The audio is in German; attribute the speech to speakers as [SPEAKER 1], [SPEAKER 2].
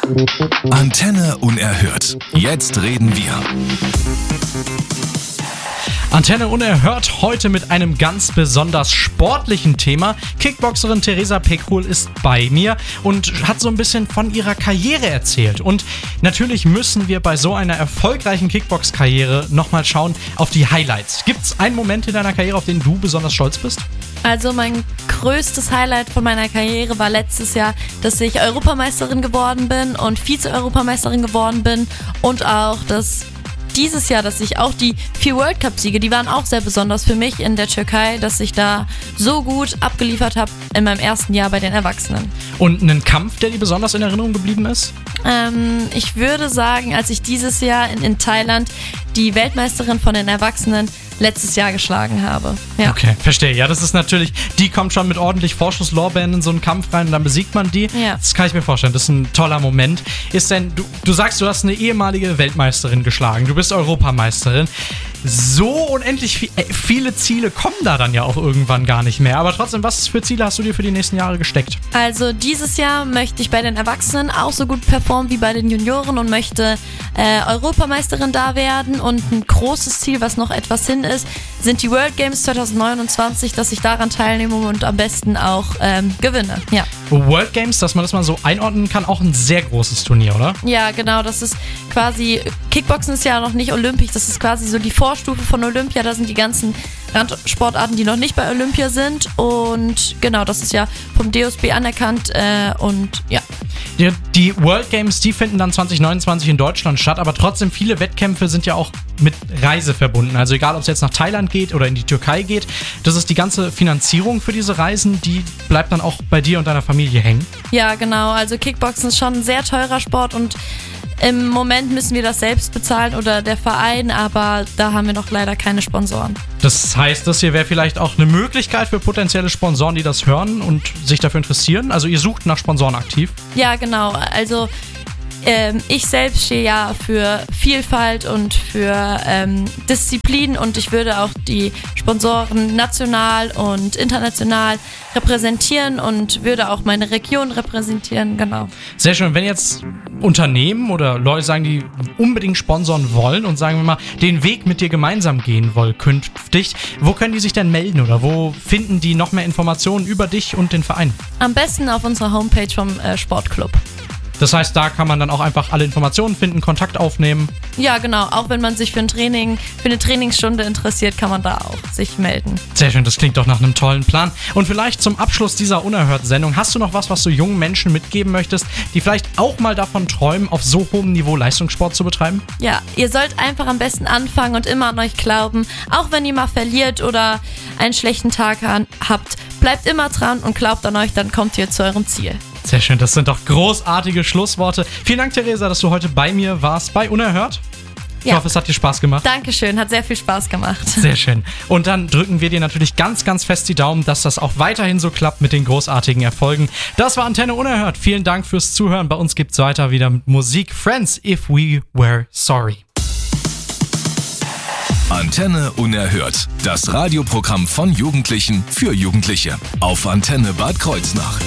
[SPEAKER 1] Antenne Unerhört. Jetzt reden wir.
[SPEAKER 2] Antenne Unerhört heute mit einem ganz besonders sportlichen Thema. Kickboxerin Theresa Pekrul ist bei mir und hat so ein bisschen von ihrer Karriere erzählt. Und natürlich müssen wir bei so einer erfolgreichen Kickbox-Karriere nochmal schauen auf die Highlights. Gibt es einen Moment in deiner Karriere, auf den du besonders stolz bist?
[SPEAKER 3] Also mein größtes Highlight von meiner Karriere war letztes Jahr, dass ich Europameisterin geworden bin und Vize-Europameisterin geworden bin und auch dieses Jahr, dass ich auch die 4 World Cup-Siege, die waren auch sehr besonders für mich in der Türkei, dass ich da so gut abgeliefert habe in meinem ersten Jahr bei den Erwachsenen.
[SPEAKER 2] Und einen Kampf, der dir besonders in Erinnerung geblieben ist?
[SPEAKER 3] Ich würde sagen, als ich dieses Jahr in Thailand die Weltmeisterin von den Erwachsenen letztes Jahr geschlagen habe. Ja.
[SPEAKER 2] Okay, verstehe. Ja, das ist natürlich, die kommt schon mit ordentlich Vorschusslorbeeren in so einen Kampf rein und dann besiegt man die. Ja. Das kann ich mir vorstellen, das ist ein toller Moment. Ist denn, du sagst, du hast eine ehemalige Weltmeisterin geschlagen, du bist Europameisterin. So unendlich viele Ziele kommen da dann ja auch irgendwann gar nicht mehr. Aber trotzdem, was für Ziele hast du dir für die nächsten Jahre gesteckt?
[SPEAKER 3] Also dieses Jahr möchte ich bei den Erwachsenen auch so gut performen wie bei den Junioren und möchte Europameisterin da werden. Und ein großes Ziel, was noch etwas hin ist, sind die World Games 2029, dass ich daran teilnehme und am besten auch gewinne. Ja.
[SPEAKER 2] World Games, dass man das mal so einordnen kann, auch ein sehr großes Turnier, oder?
[SPEAKER 3] Ja, genau. Das ist quasi, Kickboxen ist ja noch nicht olympisch, das ist quasi so die Vorstufe von Olympia. Da sind die ganzen Randsportarten, die noch nicht bei Olympia sind. Und genau, das ist ja vom DOSB anerkannt und ja.
[SPEAKER 2] Die World Games, die finden dann 2029 in Deutschland statt, aber trotzdem viele Wettkämpfe sind ja auch mit Reise verbunden. Also egal, ob es jetzt nach Thailand geht oder in die Türkei geht, das ist die ganze Finanzierung für diese Reisen, die bleibt dann auch bei dir und deiner Familie hängen.
[SPEAKER 3] Ja, genau. Also Kickboxen ist schon ein sehr teurer Sport und im Moment müssen wir das selbst bezahlen oder der Verein, aber da haben wir noch leider keine Sponsoren.
[SPEAKER 2] Das heißt, das hier wäre vielleicht auch eine Möglichkeit für potenzielle Sponsoren, die das hören und sich dafür interessieren. Also ihr sucht nach Sponsoren aktiv?
[SPEAKER 3] Ja, genau. Also ich selbst stehe ja für Vielfalt und für Disziplin und ich würde auch die Sponsoren national und international repräsentieren und würde auch meine Region repräsentieren, genau.
[SPEAKER 2] Sehr schön. Wenn jetzt Unternehmen oder Leute sagen, die unbedingt sponsoren wollen und sagen wir mal, den Weg mit dir gemeinsam gehen wollen künftig, wo können die sich denn melden oder wo finden die noch mehr Informationen über dich und den Verein?
[SPEAKER 3] Am besten auf unserer Homepage vom Sportclub.
[SPEAKER 2] Das heißt, da kann man dann auch einfach alle Informationen finden, Kontakt aufnehmen.
[SPEAKER 3] Ja, genau. Auch wenn man sich für eine Trainingsstunde interessiert, kann man da auch sich melden.
[SPEAKER 2] Sehr schön, das klingt doch nach einem tollen Plan. Und vielleicht zum Abschluss dieser Unerhört-Sendung, hast du noch was du jungen Menschen mitgeben möchtest, die vielleicht auch mal davon träumen, auf so hohem Niveau Leistungssport zu betreiben?
[SPEAKER 3] Ja, ihr sollt einfach am besten anfangen und immer an euch glauben. Auch wenn ihr mal verliert oder einen schlechten Tag habt, bleibt immer dran und glaubt an euch, dann kommt ihr zu eurem Ziel.
[SPEAKER 2] Sehr schön, das sind doch großartige Schlussworte. Vielen Dank, Theresa, dass du heute bei mir warst bei Unerhört. Ich hoffe, es hat dir Spaß gemacht.
[SPEAKER 3] Dankeschön, hat sehr viel Spaß gemacht.
[SPEAKER 2] Sehr schön. Und dann drücken wir dir natürlich ganz, ganz fest die Daumen, dass das auch weiterhin so klappt mit den großartigen Erfolgen. Das war Antenne Unerhört. Vielen Dank fürs Zuhören. Bei uns gibt's weiter wieder mit Musik. Friends, if we were sorry.
[SPEAKER 1] Antenne Unerhört. Das Radioprogramm von Jugendlichen für Jugendliche. Auf Antenne Bad Kreuznach.